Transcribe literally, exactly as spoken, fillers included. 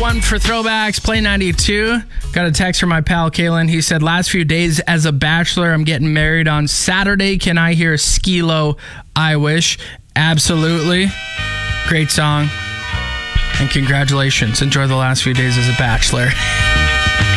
one for throwbacks, Play ninety-two. Got a text from my pal Kalen. He said, last few days as a bachelor, I'm getting married on Saturday. Can I hear Skee-Lo, I Wish? Absolutely. Great song. And congratulations. Enjoy the last few days as a bachelor.